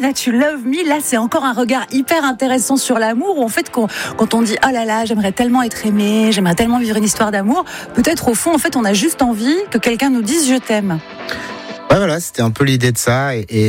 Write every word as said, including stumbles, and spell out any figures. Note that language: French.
That You Love Me. Là, c'est encore un regard hyper intéressant sur l'amour. Où en fait, quand, quand on dit oh là là, j'aimerais tellement être aimé, j'aimerais tellement vivre une histoire d'amour, peut-être au fond, en fait, on a juste envie que quelqu'un nous dise je t'aime. Ouais, voilà, c'était un peu l'idée de ça. Et, et